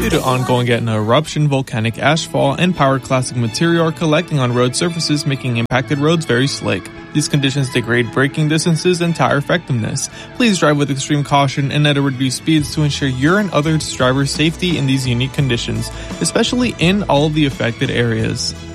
Due to ongoing Etna eruption, volcanic ashfall, and pyroclastic material are collecting on road surfaces, making impacted roads very slick. These conditions degrade braking distances and tire effectiveness. Please drive with extreme caution and at a reduced speeds to ensure your and others' drivers' safety in these unique conditions, especially in all of the affected areas.